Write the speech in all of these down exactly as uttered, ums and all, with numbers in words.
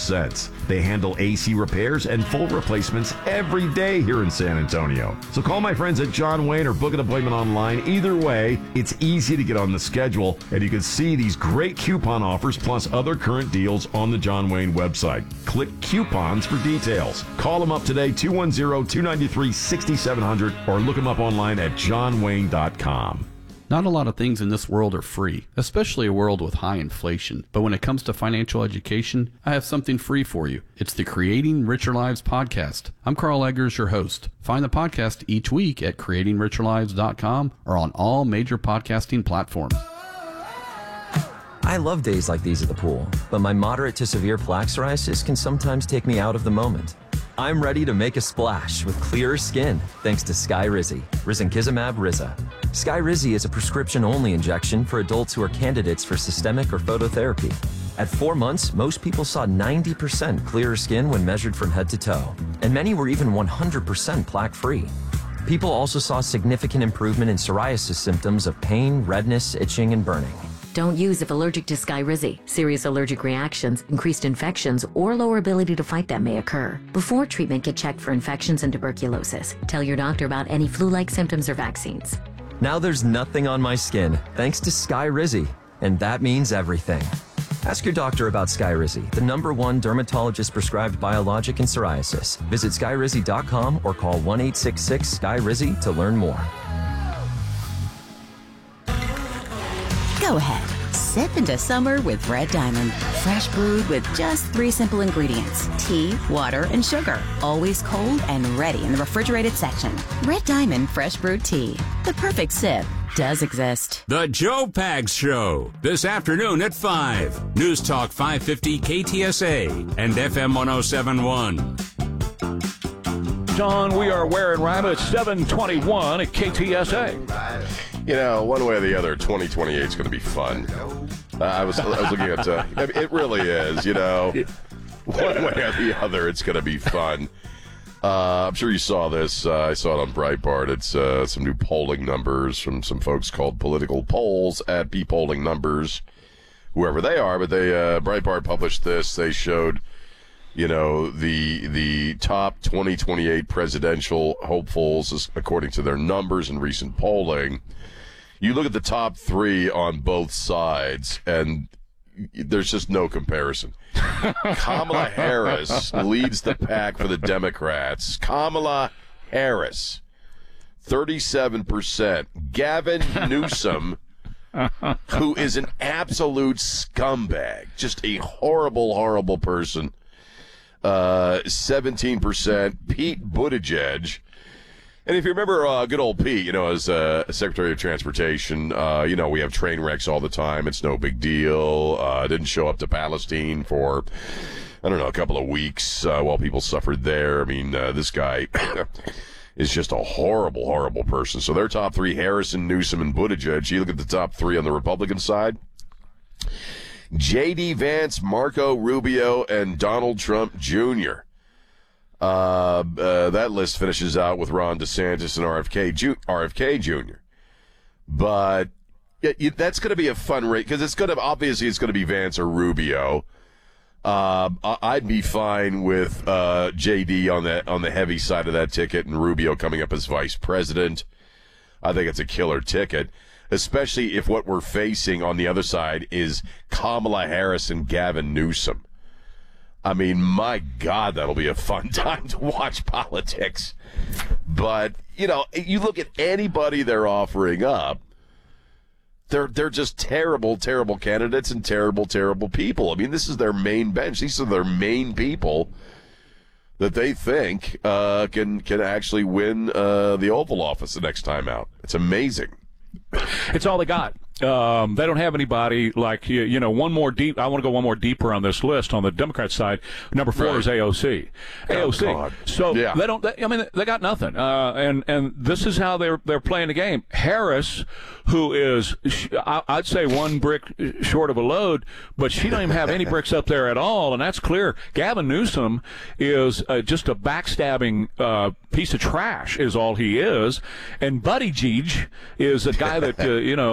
sense. They handle A C repairs and full replacements every day here in San Antonio. So call my friends at John Wayne or book an appointment online. Either way, it's easy to get on the schedule, and you can see these great coupon offers plus other current deals on the John Wayne website. Click coupons for details. Call them up today, two one zero, two nine three, six seven zero zero, or look them up online at john wayne dot com. Not a lot of things in this world are free, especially a world with high inflation. But when it comes to financial education, I have something free for you. It's the Creating Richer Lives podcast. I'm Carl Eggers, your host. Find the podcast each week at creating richer lives dot com or on all major podcasting platforms. I love days like these at the pool, but my moderate to severe plaque psoriasis can sometimes take me out of the moment. I'm ready to make a splash with clearer skin thanks to Skyrizi, risankizumab Riza. Skyrizi is a prescription-only injection for adults who are candidates for systemic or phototherapy. At four months, most people saw ninety percent clearer skin when measured from head to toe, and many were even one hundred percent plaque-free. People also saw significant improvement in psoriasis symptoms of pain, redness, itching, and burning. Don't use if allergic to Skyrizi. Serious allergic reactions, increased infections, or lower ability to fight them may occur. Before treatment, get checked for infections and tuberculosis. Tell your doctor about any flu-like symptoms or vaccines. Now there's nothing on my skin thanks to Skyrizi, and that means everything. Ask your doctor about Skyrizi, the number one dermatologist-prescribed biologic in psoriasis. Visit skyrizi dot com or call one eight six six, S K Y R I Z I to learn more. Go ahead, sip into summer with Red Diamond. Fresh brewed with just three simple ingredients: tea, water, and sugar. Always cold and ready in the refrigerated section. Red Diamond Fresh Brewed Tea. The perfect sip does exist. The Joe Pags Show, this afternoon at five. News Talk five fifty K T S A and F M one oh seven point one. John, we are wearing right at seven twenty-one at K T S A. You know, one way or the other, twenty twenty-eight is going to be fun. Uh, I was I was looking at uh, it really is, you know. One way or the other, it's going to be fun. Uh, I'm sure you saw this. Uh, I saw it on Breitbart. It's uh, some new polling numbers from some folks called Political Polls at B Polling Numbers, whoever they are. But they uh, Breitbart published this. They showed, you know, the the top twenty twenty-eight presidential hopefuls according to their numbers in recent polling. You look at the top three on both sides, and there's just no comparison. Kamala Harris leads the pack for the Democrats. Kamala Harris, thirty-seven percent. Gavin Newsom, who is an absolute scumbag, just a horrible, horrible person, uh, seventeen percent. Pete Buttigieg. And if you remember uh, good old Pete, you know, as uh, Secretary of Transportation, uh, you know, we have train wrecks all the time. It's no big deal. Uh, didn't show up to Palestine for, I don't know, a couple of weeks uh, while people suffered there. I mean, uh, this guy is just a horrible, horrible person. So their top three, Harrison, Newsom, and Buttigieg. You look at the top three on the Republican side. J D. Vance, Marco Rubio, and Donald Trump Junior Uh, uh, that list finishes out with Ron DeSantis and R F K, Ju- R F K Junior But yeah, you, that's going to be a fun race because it's going to obviously it's going to be Vance or Rubio. Uh, I'd be fine with uh, J D on the on the heavy side of that ticket and Rubio coming up as vice president. I think it's a killer ticket, especially if what we're facing on the other side is Kamala Harris and Gavin Newsom. I mean, my God, that'll be a fun time to watch politics. But, you know, you look at anybody they're offering up, they're they're just terrible, terrible candidates and terrible, terrible people. I mean, this is their main bench. These are their main people that they think uh, can, can actually win uh, the Oval Office the next time out. It's amazing. It's all they got. Um, they don't have anybody like, you, you know, one more deep. I want to go one more deeper on this list on the Democrat side. Number four right. is A O C. A O C. Oh, so yeah. they don't, they, I mean, they got nothing. Uh, and, and this is how they're, they're playing the game. Harris, who is, I'd say one brick short of a load, but she don't even have any bricks up there at all. And that's clear. Gavin Newsom is uh, just a backstabbing, uh, piece of trash is all he is. And Buttigieg is a guy that, uh, you know,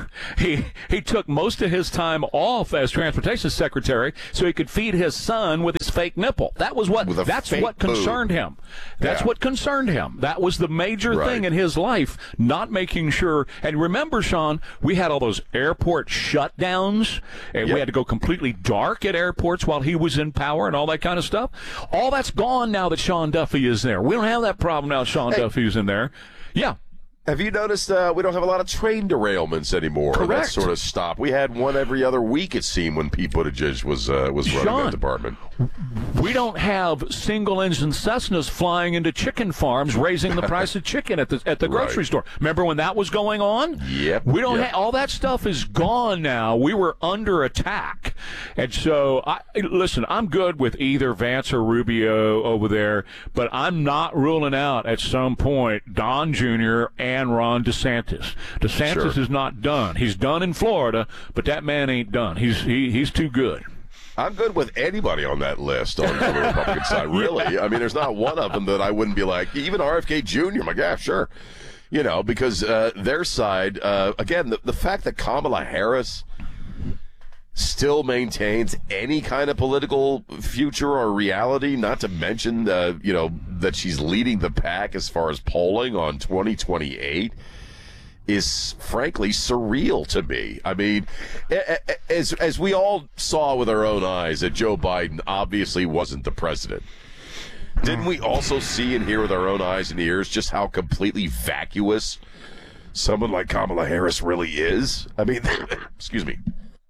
he he took most of his time off as transportation secretary so he could feed his son with his fake nipple. That was what that's what concerned him. That's yeah. what concerned him. That was the major right. thing in his life, not making sure. And remember, Sean, we had all those airport shutdowns, and yep. we had to go completely dark at airports while he was in power and all that kind of stuff. All that's gone now that Sean Duffy is there. We don't have that problem now that Sean hey. Duffy's in there. Yeah. Have you noticed uh, we don't have a lot of train derailments anymore? Correct. That sort of stop. We had one every other week, it seemed, when Pete Buttigieg was uh, was running Sean, that department. We don't have single-engine Cessnas flying into chicken farms, raising the price of chicken at the at the grocery right. store. Remember when that was going on? Yep. We don't yep. have all that stuff is gone now. We were under attack, and so I listen. I'm good with either Vance or Rubio over there, but I'm not ruling out at some point Don Junior and Ron DeSantis. DeSantis Sure. is not done. He's done in Florida, but that man ain't done. He's he, he's too good. I'm good with anybody on that list on, on the Republican side, really. I mean, there's not one of them that I wouldn't be like, even R F K Junior I'm like, yeah, sure. You know, because uh, their side, uh, again, the, the fact that Kamala Harris still maintains any kind of political future or reality, not to mention, uh, you know, that she's leading the pack as far as polling on twenty twenty-eight, is frankly surreal to me. I mean, as as we all saw with our own eyes that Joe Biden obviously wasn't the president, didn't we also see and hear with our own eyes and ears just how completely vacuous someone like Kamala Harris really is? I mean, excuse me.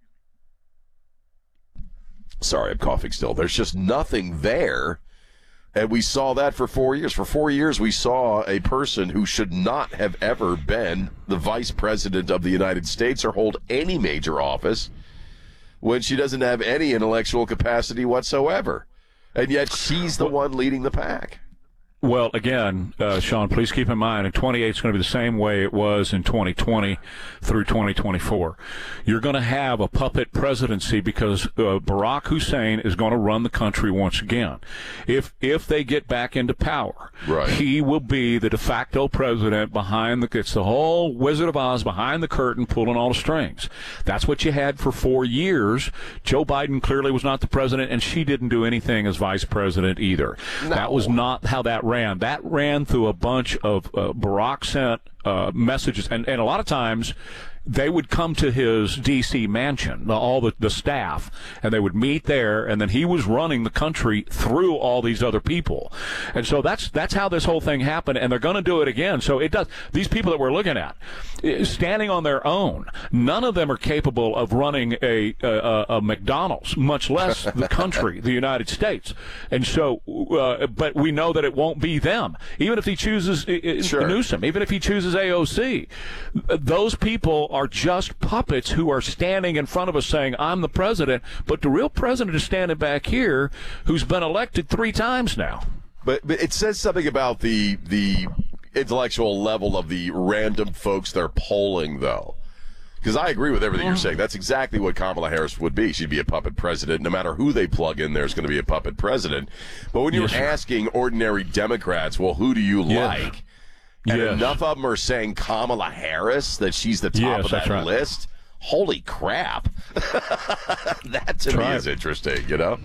Sorry, I'm coughing still. There's just nothing there. And we saw that for four years. For four years, we saw a person who should not have ever been the vice president of the United States or hold any major office when she doesn't have any intellectual capacity whatsoever. And yet she's the one leading the pack. Well, again, uh, Sean, please keep in mind, in twenty-eight it's going to be the same way it was in twenty twenty through twenty twenty-four. You're going to have a puppet presidency because uh, Barack Hussein is going to run the country once again. If if they get back into power, right. he will be the de facto president behind the, it's the whole Wizard of Oz behind the curtain pulling all the strings. That's what you had for four years. Joe Biden clearly was not the president, and she didn't do anything as vice president either. No. That was not how that ran. That ran through a bunch of uh, Barack sent uh, messages, and, and a lot of times they would come to his D C mansion, all the, the staff, and they would meet there, and then he was running the country through all these other people. And so that's that's how this whole thing happened, and they're going to do it again. So it does. These people that we're looking at, standing on their own, none of them are capable of running a, a, a McDonald's, much less the country, the United States. And so, uh, but we know that it won't be them. Even if he chooses uh, sure. Newsom, even if he chooses A O C, those people are just puppets who are standing in front of us saying, I'm the president, but the real president is standing back here who's been elected three times now. But, but it says something about the the intellectual level of the random folks they're polling, though. Because I agree with everything you're saying. That's exactly what Kamala Harris would be. She'd be a puppet president. No matter who they plug in, there's going to be a puppet president. But when you're yes, asking ordinary Democrats, well, who do you yes. like? And yes. enough of them are saying Kamala Harris, that she's the top yes, of that right. list. Holy crap. That to that's me right. is interesting, you know?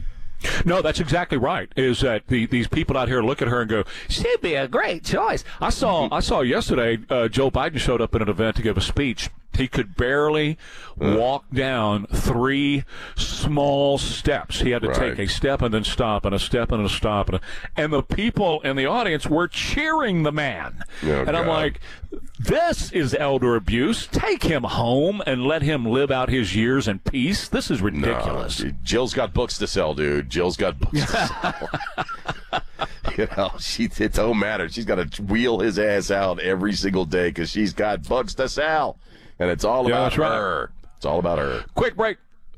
No, that's exactly right. Is that the, these people out here look at her and go, she'd be a great choice. I saw I saw yesterday uh, Joe Biden showed up at an event to give a speech. He could barely walk down three small steps. He had to right. take a step and then stop and a step and a stop. And, a, and the people in the audience were cheering the man. Oh, and I'm God. like, this is elder abuse. Take him home and let him live out his years in peace. This is ridiculous. No, Jill's got books to sell, dude. Jill's got books to sell. You know, she, it don't matter. She's got to wheel his ass out every single day because she's got books to sell. And it's all yeah, about right. her. It's all about her. Quick break.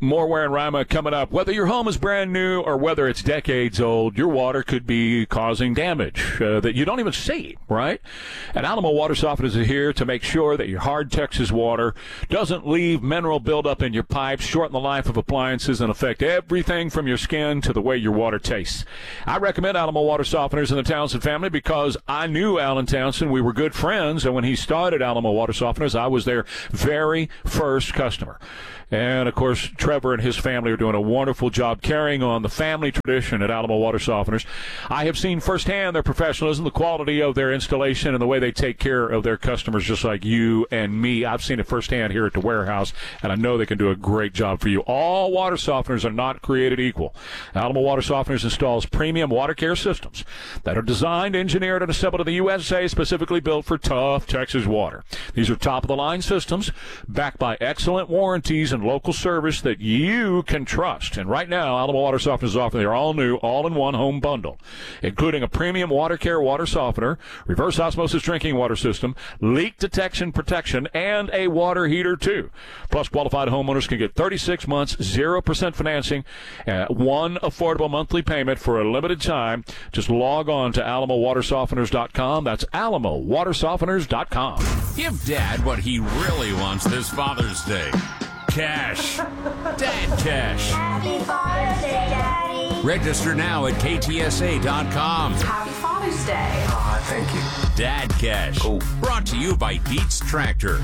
More Ware and Rima coming up. Whether your home is brand new or whether it's decades old, your water could be causing damage uh, that you don't even see, right? And Alamo Water Softeners is here to make sure that your hard Texas water doesn't leave mineral buildup in your pipes, shorten the life of appliances, and affect everything from your skin to the way your water tastes. I recommend Alamo Water Softeners in the Townsend family because I knew Alan Townsend. We were good friends, and when he started Alamo Water Softeners, I was their very first customer. And, of course, Trevor and his family are doing a wonderful job carrying on the family tradition at Alamo Water Softeners. I have seen firsthand their professionalism, the quality of their installation, and the way they take care of their customers just like you and me. I've seen it firsthand here at the warehouse, and I know they can do a great job for you. All water softeners are not created equal. Alamo Water Softeners installs premium water care systems that are designed, engineered, and assembled in the U S A, specifically built for tough Texas water. These are top-of-the-line systems backed by excellent warranties and local service that you can trust. And right now, Alamo Water Softeners is offering their all-new, all-in-one home bundle, including a premium water care water softener, reverse osmosis drinking water system, leak detection protection, and a water heater, too. Plus, qualified homeowners can get thirty-six months, zero percent financing, uh, one affordable monthly payment for a limited time. Just log on to alamo water softeners dot com. That's alamo water softeners dot com. Give Dad what he really wants this Father's Day. Cash. Dad cash. Happy Father's Day, Daddy. Register now at K T S A dot com. Happy Father's Day. Aw, thank you. Dad cash. Cool. Brought to you by Dietz Tractor.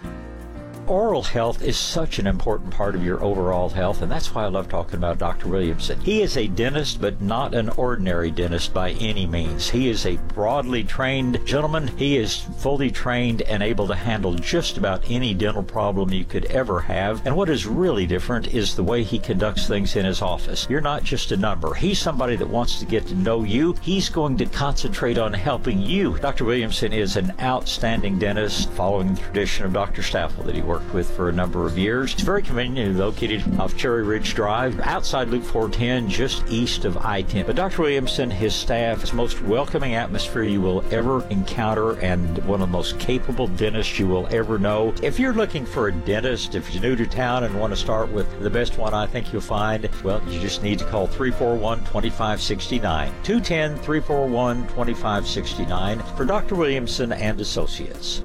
Oral health is such an important part of your overall health, and that's why I love talking about Doctor Williamson. He is a dentist, but not an ordinary dentist by any means. He is a broadly trained gentleman. He is fully trained and able to handle just about any dental problem you could ever have. And what is really different is the way he conducts things in his office. You're not just a number. He's somebody that wants to get to know you. He's going to concentrate on helping you. Doctor Williamson is an outstanding dentist, following the tradition of Doctor Staffel that he worked with for a number of years. It's very conveniently located off Cherry Ridge Drive, outside Loop four ten, just east of I ten. But Doctor Williamson, his staff, is the most welcoming atmosphere you will ever encounter and one of the most capable dentists you will ever know. If you're looking for a dentist, if you're new to town and want to start with the best one I think you'll find, well, you just need to call three four one, two five six nine, two one zero, three four one, two five six nine for Doctor Williamson and Associates.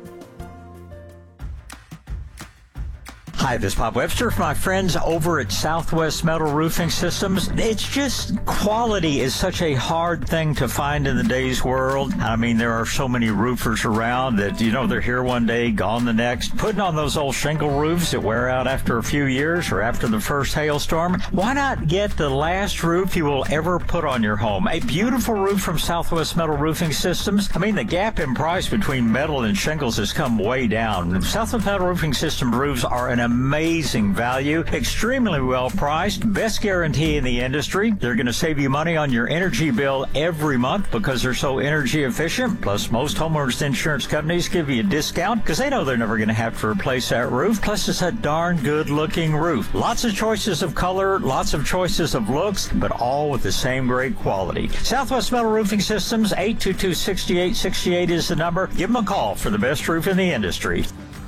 Hi, this is Bob Webster for my friends over at Southwest Metal Roofing Systems. It's just quality is such a hard thing to find in the day's world. I mean, there are so many roofers around that, you know, they're here one day, gone the next. Putting on those old shingle roofs that wear out after a few years or after the first hailstorm. Why not get the last roof you will ever put on your home? A beautiful roof from Southwest Metal Roofing Systems. I mean, the gap in price between metal and shingles has come way down. Southwest Metal Roofing System roofs are an amazing value, extremely well priced, best guarantee in the industry. They're going to save you money on your energy bill every month because they're so energy efficient. Plus, most homeowners insurance companies give you a discount because they know they're never going to have to replace that roof. Plus, it's a darn good looking roof. Lots of choices of color, lots of choices of looks, but all with the same great quality. Southwest Metal Roofing Systems, eight two two, six eight six eight is the number. Give them a call for the best roof in the industry.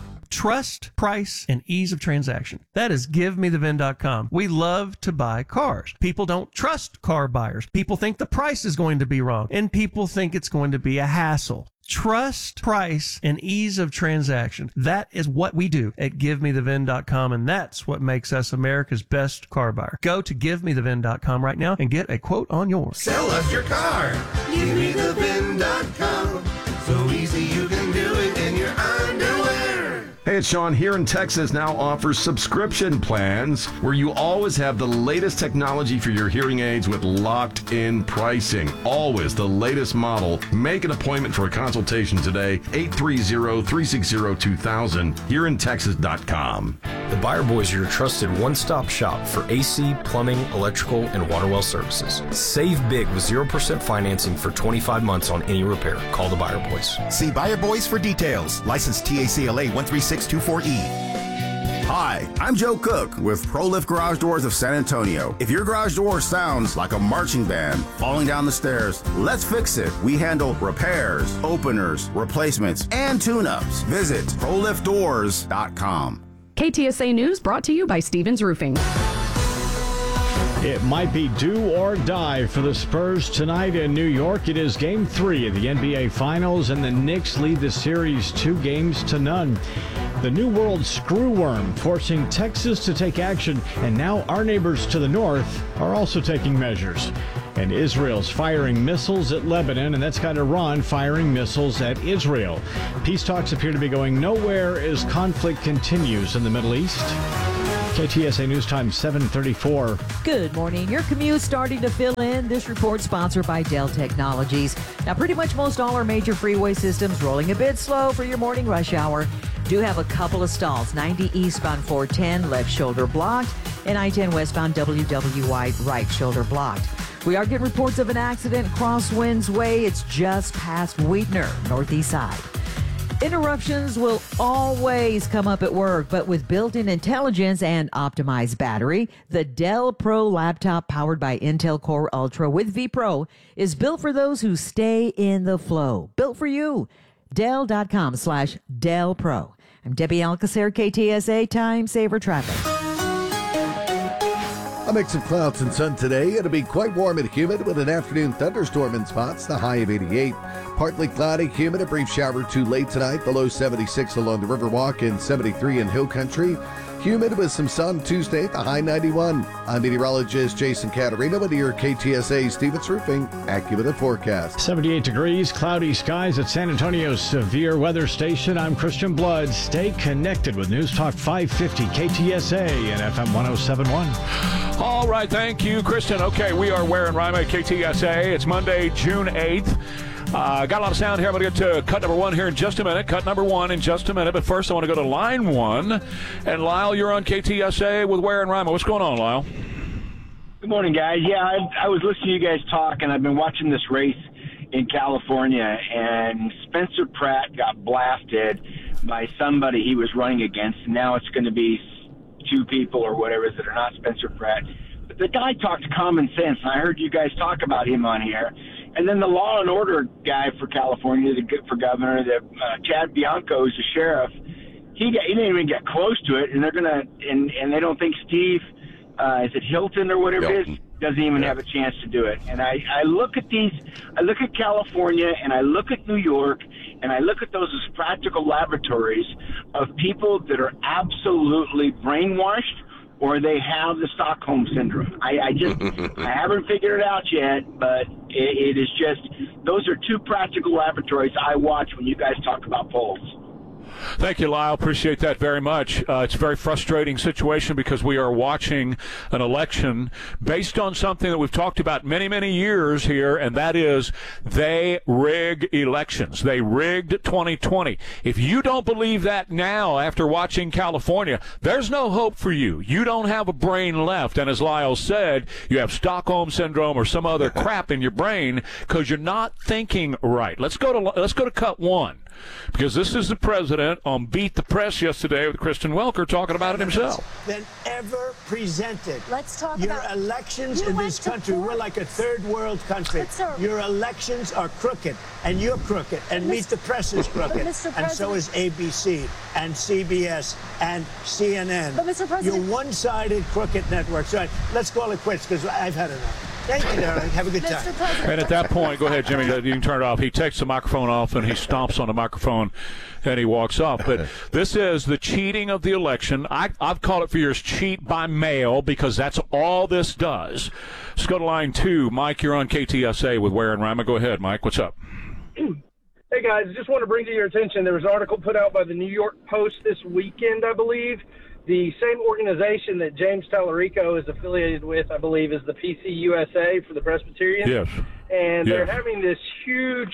Trust, price, and ease of transaction. That is give me the V I N dot com. We love to buy cars. People don't trust car buyers. People think the price is going to be wrong, and people think it's going to be a hassle. Trust, price, and ease of transaction. That is what we do at give me the V I N dot com, and that's what makes us America's best car buyer. Go to give me the V I N dot com right now and get a quote on yours. Sell us your car. give me the V I N dot com. So easy you can do it in your underwear. Hey, it's Sean here in Texas now offers subscription plans where you always have the latest technology for your hearing aids with locked-in pricing. Always the latest model. Make an appointment for a consultation today, eight three zero, three six zero, two thousand, here in texas dot com. The Buyer Boys are your trusted one-stop shop for A C, plumbing, electrical, and water well services. Save big with zero percent financing for twenty-five months on any repair. Call the Buyer Boys. See Buyer Boys for details. Licensed T A C L A one three six two four E. Hi, I'm Joe Cook with ProLift Garage Doors of San Antonio. If your garage door sounds like a marching band falling down the stairs, let's fix it. We handle repairs, openers, replacements, and tune-ups. Visit pro lift doors dot com. K T S A News brought to you by Stevens Roofing. It might be do or die for the Spurs tonight in New York. It is game three of the N B A Finals, and the Knicks lead the series two games to none. The New World screwworm forcing Texas to take action, and now our neighbors to the north are also taking measures. And Israel's firing missiles at Lebanon, and that's got Iran firing missiles at Israel. Peace talks appear to be going nowhere as conflict continues in the Middle East. K T S A News Time seven thirty-four. Good morning. Your commute starting to fill in. This report sponsored by Dell Technologies. Now, pretty much most all our major freeway systems rolling a bit slow for your morning rush hour. Do have a couple of stalls. ninety eastbound four ten, left shoulder blocked, and I ten westbound W W wide, right shoulder blocked. We are getting reports of an accident Crosswinds Way. It's just past Wheatner, northeast side. Interruptions will always come up at work, but with built-in intelligence and optimized battery, the Dell Pro laptop powered by Intel Core Ultra with vPro is built for those who stay in the flow. Built for you. Dell.com slash Dell Pro. I'm Debbie Alcacer, K T S A Time Saver Traffic. A mix of clouds and sun today. It'll be quite warm and humid with an afternoon thunderstorm in spots, the high of eighty-eight. Partly cloudy, humid, a brief shower or two late tonight, the low seventy-six along the Riverwalk and seventy-three in Hill Country. Humid with some sun Tuesday, the high ninety-one. I'm meteorologist Jason Caterino with your K T S A Stevens Roofing Accurate Forecast. seventy-eight degrees, cloudy skies at San Antonio's severe weather station. I'm Christian Blood. Stay connected with News Talk five fifty K T S A and F M one oh seven point one. All right, thank you, Kristen. Okay, we are Ware and Rima at K T S A. It's Monday, June eighth. Uh, got a lot of sound here. I'm going to get to cut number one here in just a minute. Cut number one in just a minute. But first, I want to go to line one. And Lyle, you're on K T S A with Ware and Rima. What's going on, Lyle? Good morning, guys. Yeah, I, I was listening to you guys talk, and I've been watching this race in California. And Spencer Pratt got blasted by somebody he was running against. And now it's going to be two people or whatever that are not Spencer Pratt. But the guy talked common sense, and I heard you guys talk about him on here. And then the law and order guy for California, the for governor, the uh, Chad Bianco, is the sheriff. He got, he didn't even get close to it, and they're gonna and and they don't think Steve, uh, is it Hilton or whatever Hilton. it is, doesn't even yeah. have a chance to do it. And I I look at these, I look at California, and I look at New York, and I look at those as practical laboratories of people that are absolutely brainwashed, or they have the Stockholm Syndrome. I, I just, I haven't figured it out yet, but it, it is just, those are two practical laboratories I watch when you guys talk about polls. Thank you, Lyle. Appreciate that very much. Uh, it's a very frustrating situation because we are watching an election based on something that we've talked about many, many years here, and that is they rig elections. They rigged twenty twenty. If you don't believe that now after watching California, there's no hope for you. You don't have a brain left, and as Lyle said, you have Stockholm Syndrome or some other crap in your brain because you're not thinking right. Let's go to let's go to cut one. Because this is the president on Beat the Press yesterday with Kristen Welker talking about it himself. Than ever presented. Let's talk Your about elections in this country. We're like a third world country. Your elections are crooked, and you're crooked, and Meet the Press is crooked, and so is A B C and C B S and C N N. But Mister President, you're one-sided crooked networks. All right, let's call it quits because I've had enough. Thank you, darling. Have a good time. And at that point, go ahead, Jimmy. You can turn it off. He takes the microphone off and he stomps on the microphone and he walks off. But this is the cheating of the election. I, I've called it for years cheat by mail because that's all this does. Let's go to line two. Mike, you're on K T S A with Ware and Rima. Go ahead, Mike. What's up? Hey, guys. Just want to bring to your attention there was an article put out by the New York Post this weekend, I believe. The same organization that James Tallarico is affiliated with, I believe, is the P C U S A for the Presbyterians. Yes. And they're yes. having this huge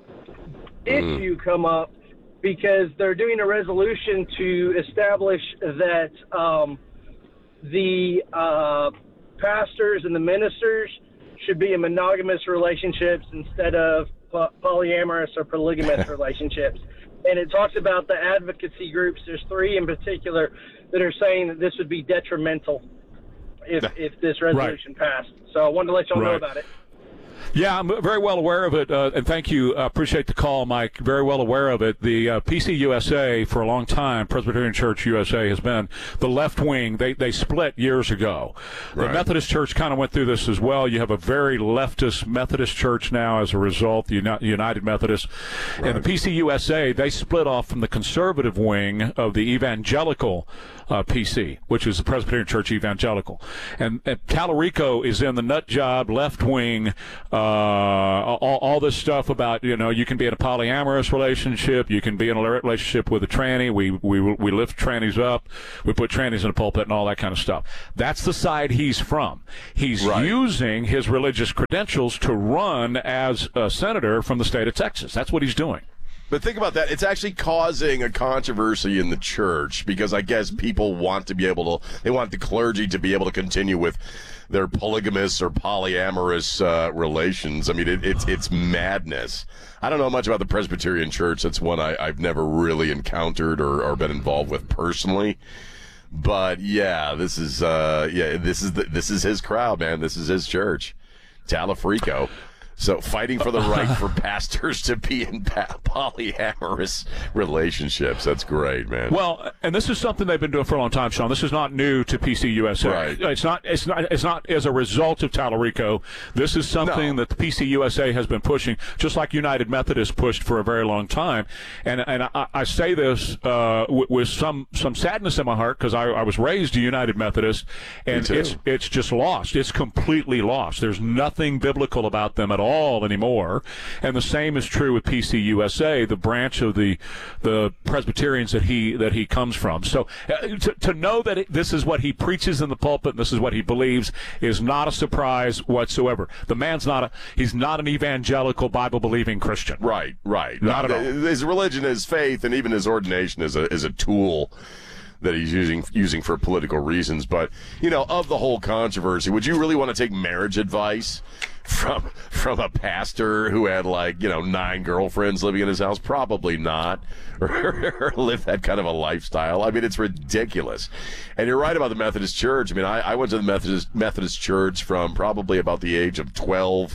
issue come up because they're doing a resolution to establish that um, the uh, pastors and the ministers should be in monogamous relationships instead of po- polyamorous or polygamous relationships. And it talks about the advocacy groups. There's three in particular that are saying that this would be detrimental if if this resolution right. passed. So I wanted to let y'all right. know about it. Yeah, I'm very well aware of it, uh, and thank you. I uh, appreciate the call, Mike. Very well aware of it. The uh, P C U S A, for a long time, Presbyterian Church U S A, has been the left wing. They they split years ago. Right. The Methodist Church kind of went through this as well. You have a very leftist Methodist church now as a result, the Uni- United Methodist. Right. And the P C U S A, they split off from the conservative wing of the evangelical uh, P C, which is the Presbyterian Church Evangelical. And, and Talarico is in the nut job, left wing, uh, all, all this stuff about, you know, you can be in a polyamorous relationship, you can be in a relationship with a tranny, we, we, we lift trannies up, we put trannies in the pulpit and all that kind of stuff. That's the side he's from. He's right. using his religious credentials to run as a senator from the state of Texas. That's what he's doing. But think about that. It's actually causing a controversy in the church because I guess people want to be able to, they want the clergy to be able to continue with their polygamous or polyamorous uh, relations. I mean, it, it's it's madness. I don't know much about the Presbyterian Church. That's one I, I've never really encountered or, or been involved with personally. But yeah, this is uh, yeah, this is the, this is his crowd, man. This is his church, Talafrico. So fighting for the right for pastors to be in pa- polyamorous relationships. That's great, man. Well, and this is something they've been doing for a long time, Sean. This is not new to P C U S A. Right. It's not it's not it's not as a result of Talarico. This is something no. that the P C U S A has been pushing, just like United Methodist pushed for a very long time. And and I, I say this uh, with, with some some sadness in my heart because I, I was raised a United Methodist, and it's it's just lost. It's completely lost. There's nothing biblical about them at all. all anymore, and the same is true with P C U S A, the branch of the the Presbyterians that he that he comes from. So uh, to, to know that it, this is what he preaches in the pulpit and this is what he believes is not a surprise whatsoever. The man's not a he's not an evangelical Bible believing Christian. Right, right. Not no, at all. His religion, his faith, and even his ordination is a is a tool that he's using using for political reasons. But, you know, of the whole controversy, would you really want to take marriage advice from from a pastor who had, like, you know, nine girlfriends living in his house? Probably not. Or, or live that kind of a lifestyle. I mean, it's ridiculous. And you're right about the Methodist Church. I mean, I, I went to the Methodist Methodist Church from probably about the age of twelve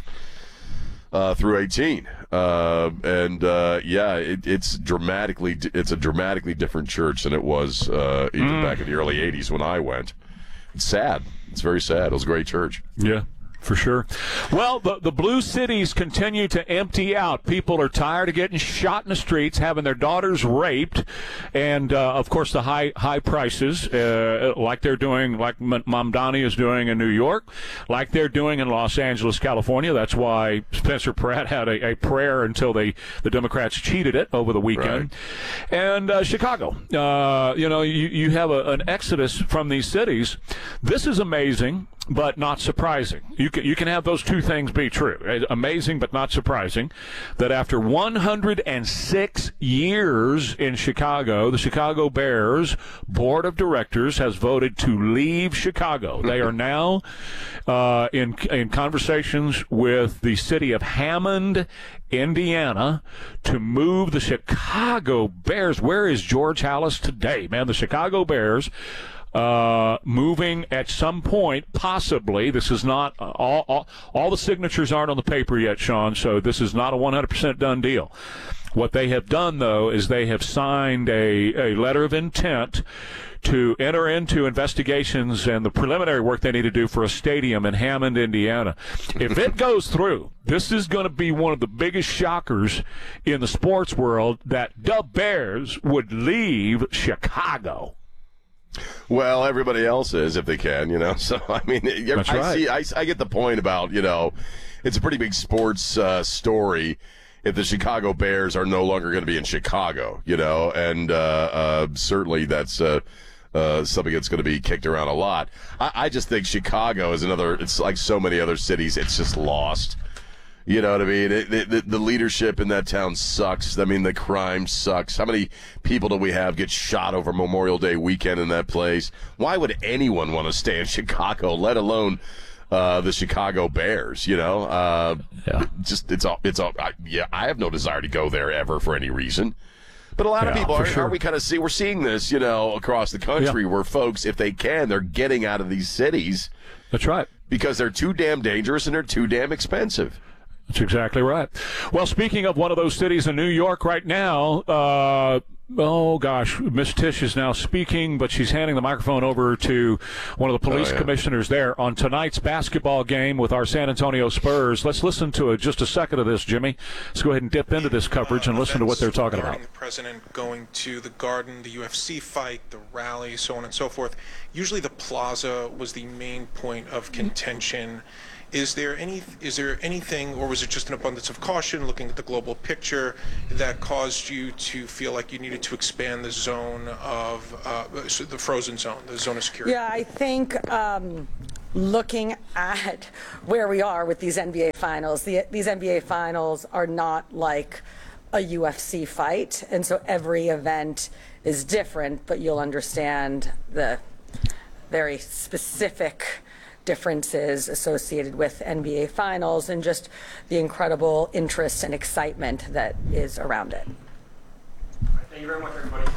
Uh, through eighteen, uh, and uh, yeah, it, it's dramatically it's a dramatically different church than it was uh, even mm. back in the early eighties when I went. It's sad. It's very sad. It was a great church. Yeah. For sure. Well, the, the blue cities continue to empty out. People are tired of getting shot in the streets, having their daughters raped, and, uh, of course, the high high prices, uh, like they're doing, like Mamdani is doing in New York, like they're doing in Los Angeles, California. That's why Spencer Pratt had a, a prayer until they the Democrats cheated it over the weekend. Right. And uh, Chicago. Uh, you know, you, you have a, an exodus from these cities. This is amazing, but not surprising. You can, you can have those two things be true. Amazing, but not surprising, that after one hundred six years in Chicago, the Chicago Bears Board of Directors has voted to leave Chicago. They are now uh, in, in conversations with the city of Hammond, Indiana, to move the Chicago Bears. Where is George Halas today, man? The Chicago Bears Uh, moving at some point, possibly. This is not uh, all, all. All the signatures aren't on the paper yet, Sean. So this is not a one hundred percent done deal. What they have done, though, is they have signed a, a letter of intent to enter into investigations and the preliminary work they need to do for a stadium in Hammond, Indiana. If it goes through, this is going to be one of the biggest shockers in the sports world, that the Bears would leave Chicago. Well, everybody else is, if they can, you know. So, I mean, That's I, right. see, I, I get the point about, you know, it's a pretty big sports uh, story if the Chicago Bears are no longer going to be in Chicago, you know, and uh, uh, certainly that's uh, uh, something that's going to be kicked around a lot. I, I just think Chicago is another, it's like so many other cities, it's just lost. You know what I mean? It, it, the, the leadership in that town sucks. I mean, the crime sucks. How many people do we have get shot over Memorial Day weekend in that place? Why would anyone want to stay in Chicago, let alone uh, the Chicago Bears? You know, uh, yeah. just it's all it's all. I, yeah, I have no desire to go there ever for any reason. But a lot yeah, of people are, sure. are we kind of see we're seeing this, you know, across the country, yeah. where folks, if they can, they're getting out of these cities. That's right. Because they're too damn dangerous and they're too damn expensive. That's exactly right. Well, speaking of one of those cities in New York right now, uh, oh, gosh, Miss Tish is now speaking, but she's handing the microphone over to one of the police oh, yeah. commissioners there on tonight's basketball game with our San Antonio Spurs. Let's listen to a, just a second of this, Jimmy. Let's go ahead and dip into this coverage and listen to what they're talking about. The president going to the Garden, the U F C fight, the rally, so on and so forth. Usually the plaza was the main point of contention. Is there any? Is there anything, or was it just an abundance of caution, looking at the global picture, that caused you to feel like you needed to expand the zone of uh, the frozen zone, the zone of security? Yeah, I think um, looking at where we are with these N B A finals, the, these N B A finals are not like a U F C fight, and so every event is different. But you'll understand the very specific differences associated with N B A finals and just the incredible interest and excitement that is around it. Thank you very much, everybody.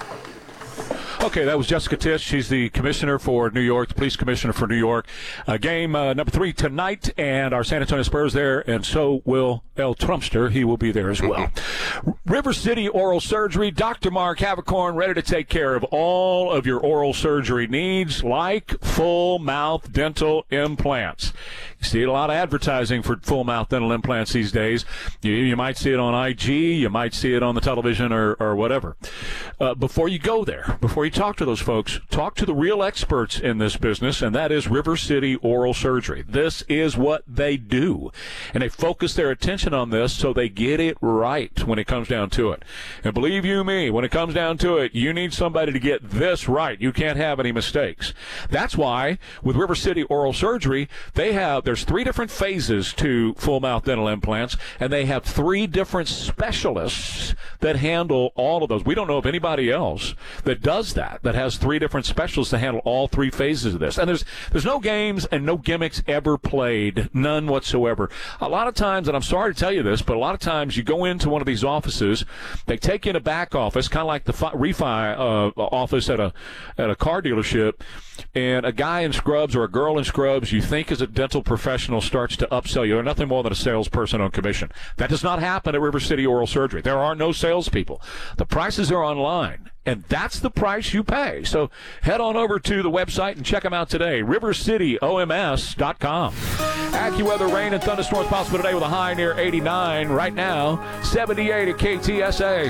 Okay, that was Jessica Tish. She's the commissioner for New York, the police commissioner for New York. Uh, game uh, number three tonight, and our San Antonio Spurs there, and so will El Trumpster. He will be there as well. River City Oral Surgery, Doctor Mark Havicorn, ready to take care of all of your oral surgery needs, like full mouth dental implants. You see a lot of advertising for full mouth dental implants these days. You, you might see it on I G, you might see it on the television or, or whatever. Uh, before you go there, before you talk to those folks, talk to the real experts in this business, and that is River City Oral Surgery. This is what they do, and they focus their attention on this so they get it right when it comes down to it. And believe you me, when it comes down to it, you need somebody to get this right. You can't have any mistakes. That's why with River City Oral Surgery, they have, there's three different phases to full mouth dental implants, and they have three different specialists that handle all of those. We don't know of anybody else that does that, that has three different specialists to handle all three phases of this. And there's there's no games and no gimmicks ever played, none whatsoever. A lot of times, and I'm sorry to tell you this, but a lot of times you go into one of these offices, they take you in a back office, kind of like the fi- refi uh, office at a at a car dealership, and a guy in scrubs or a girl in scrubs you think is a dental professional starts to upsell you. They're nothing more than a salesperson on commission. That does not happen at River City Oral Surgery. There are no salespeople. The prices are online, and that's the price you pay. So head on over to the website and check them out today, river city O M S dot com. AccuWeather, rain and thunderstorms possible today with a high near eighty-nine. Right now, seventy-eight at K T S A.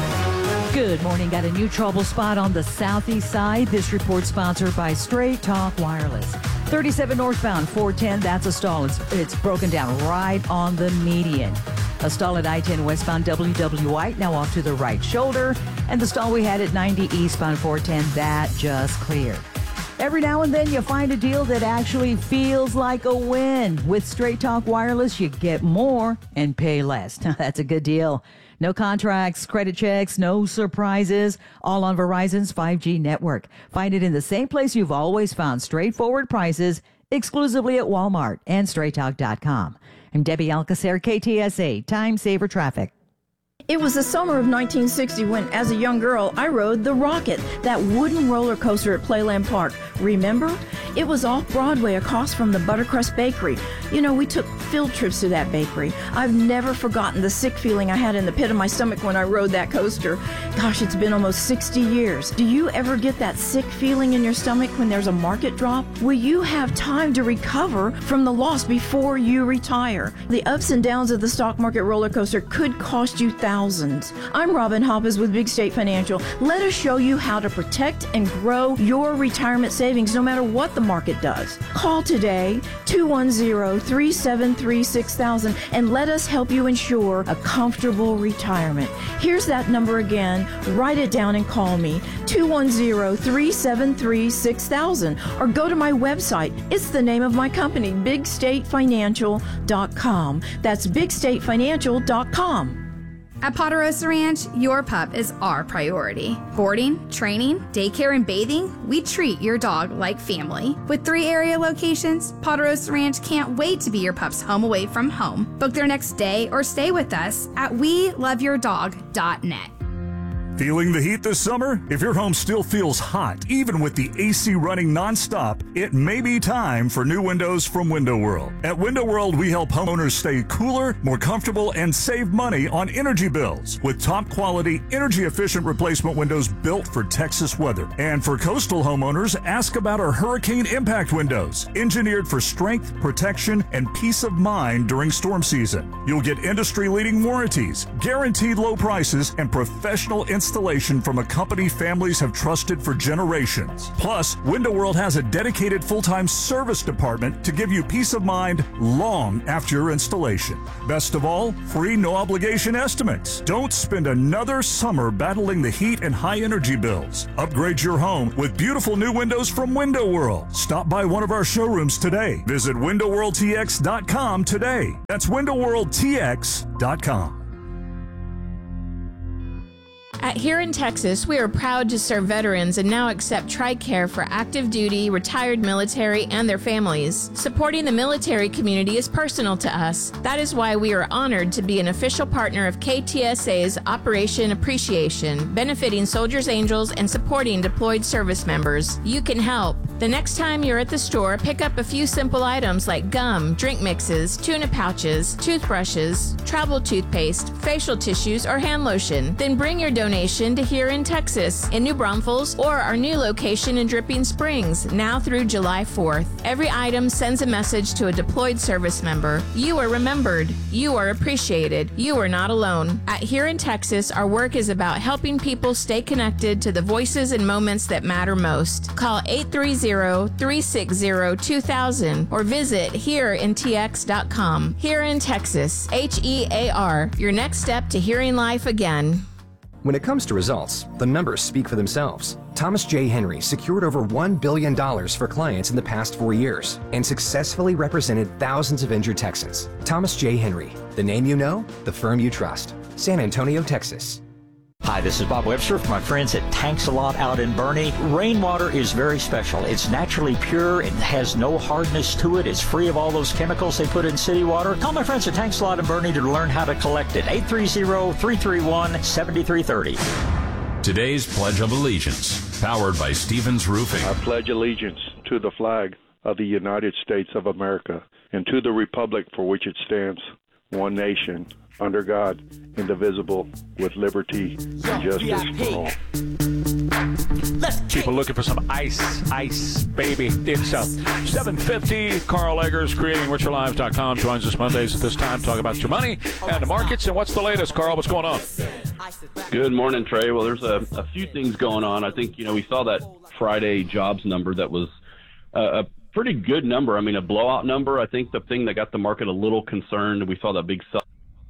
Good morning. Got a new trouble spot on the southeast side. This report sponsored by Straight Talk Wireless. thirty-seven northbound, four ten, that's a stall. It's, it's broken down right on the median. A stall at I ten westbound W W White, now off to the right shoulder. And the stall we had at ninety eastbound four ten, that just cleared. Every now and then you find a deal that actually feels like a win. With Straight Talk Wireless, you get more and pay less. Now, that's a good deal. No contracts, credit checks, no surprises, all on Verizon's five G network. Find it in the same place you've always found straightforward prices, exclusively at Walmart and straight talk dot com. I'm Debbie Alcacer, K T S A, Time Saver Traffic. It was the summer of nineteen sixty when, as a young girl, I rode the Rocket, that wooden roller coaster at Playland Park. Remember? It was off Broadway across from the Buttercrust Bakery. You know, we took field trips to that bakery. I've never forgotten the sick feeling I had in the pit of my stomach when I rode that coaster. Gosh, it's been almost sixty years. Do you ever get that sick feeling in your stomach when there's a market drop? Will you have time to recover from the loss before you retire? The ups and downs of the stock market roller coaster could cost you thousands. I'm Robin Hoppes with Big State Financial. Let us show you how to protect and grow your retirement savings no matter what the market does. Call today, two one zero, three seven three, six thousand, and let us help you ensure a comfortable retirement. Here's that number again. Write it down and call me, two one zero, three seven three, six thousand, or go to my website. It's the name of my company, big state financial dot com. That's big state financial dot com. At Ponderosa Ranch, your pup is our priority. Boarding, training, daycare, and bathing, we treat your dog like family. With three area locations, Ponderosa Ranch can't wait to be your pup's home away from home. Book their next day or stay with us at we love your dog dot net. Feeling the heat this summer? If your home still feels hot, even with the A C running nonstop, it may be time for new windows from Window World. At Window World, we help homeowners stay cooler, more comfortable, and save money on energy bills with top quality, energy efficient replacement windows built for Texas weather. And for coastal homeowners, ask about our hurricane impact windows, engineered for strength, protection, and peace of mind during storm season. You'll get industry leading warranties, guaranteed low prices, and professional installation installation from a company families have trusted for generations. Plus, Window World has a dedicated full-time service department to give you peace of mind long after your installation. Best of all, free no-obligation estimates. Don't spend another summer battling the heat and high energy bills. Upgrade your home with beautiful new windows from Window World. Stop by one of our showrooms today. Visit window world t x dot com today. That's window world t x dot com. At Here in Texas, we are proud to serve veterans and now accept TRICARE for active duty, retired military, and their families. Supporting the military community is personal to us. That is why we are honored to be an official partner of K T S A's Operation Appreciation, benefiting Soldiers Angels and supporting deployed service members. You can help. The next time you're at the store, pick up a few simple items like gum, drink mixes, tuna pouches, toothbrushes, travel toothpaste, facial tissues, or hand lotion. Then bring your donation to Here in Texas, in New Braunfels, or our new location in Dripping Springs, now through July fourth. Every item sends a message to a deployed service member. You are remembered. You are appreciated. You are not alone. At Here in Texas, our work is about helping people stay connected to the voices and moments that matter most. Call eight three zero, three six zero, two thousand or visit here in t x dot com. Here in Texas, H E A R, your next step to hearing life again. When it comes to results, the numbers speak for themselves. Thomas J. Henry secured over one billion dollars for clients in the past four years and successfully represented thousands of injured Texans. Thomas J. Henry, the name you know, the firm you trust. San Antonio, Texas. Hi, this is Bob Webster from my friends at Tanks a Lot out in Bernie. Rainwater is very special. It's naturally pure. It has no hardness to it. It's free of all those chemicals they put in city water. Call my friends at Tanks a Lot in Bernie to learn how to collect it. eight three zero, three three one, seven three three zero. Today's Pledge of Allegiance, powered by Stevens Roofing. I pledge allegiance to the flag of the United States of America and to the republic for which it stands, one nation, under God, indivisible, with liberty and justice for all. People looking for some ice, ice, baby. It's uh, seven fifty. Carl Eggers, creating richer lives dot com, joins us Mondays at this time, talk about your money and the markets. And what's the latest, Carl? What's going on? Good morning, Trey. Well, there's a, a few things going on. I think, you know, we saw that Friday jobs number that was uh, a pretty good number. I mean, a blowout number. I think the thing that got the market a little concerned, we saw that big sell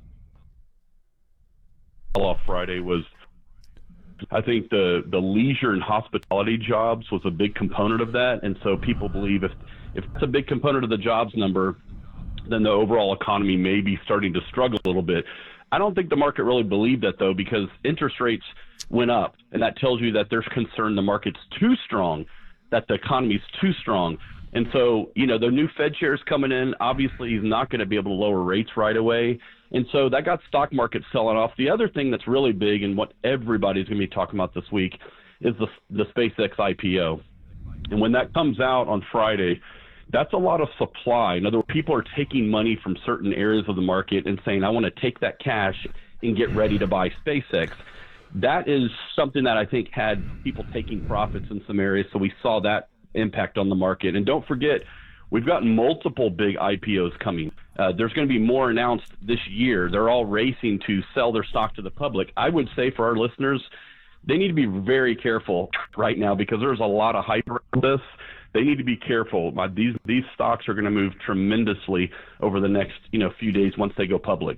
off Friday, was I think the the leisure and hospitality jobs was a big component of that. And so people believe if if it's a big component of the jobs number, then the overall economy may be starting to struggle a little bit. I don't think the market really believed that, though, because interest rates went up, and that tells you that there's concern the market's too strong, that the economy's too strong. And so, you know, the new Fed chair is coming in. Obviously, he's not going to be able to lower rates right away. And so that got stock market selling off. The other thing that's really big and what everybody's going to be talking about this week is the, the SpaceX I P O. And when that comes out on Friday, that's a lot of supply. In other words, people are taking money from certain areas of the market and saying, I want to take that cash and get ready to buy SpaceX. That is something that I think had people taking profits in some areas. So we saw that impact on the market. And don't forget, we've got multiple big I P Os coming. Uh, there's going to be more announced this year. They're all racing to sell their stock to the public. I would say for our listeners, they need to be very careful right now because there's a lot of hype around this. They need to be careful. These these stocks are going to move tremendously over the next you know few days once they go public.